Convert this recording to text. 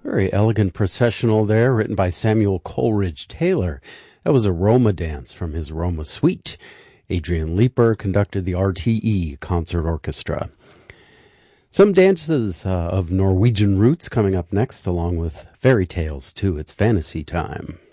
Very elegant processional there, written by Samuel Coleridge Taylor. That was a Roma dance from his Roma Suite. Adrian Leeper conducted the RTE Concert Orchestra. Some dances of Norwegian roots coming up next, along with fairy tales, too. It's fantasy time.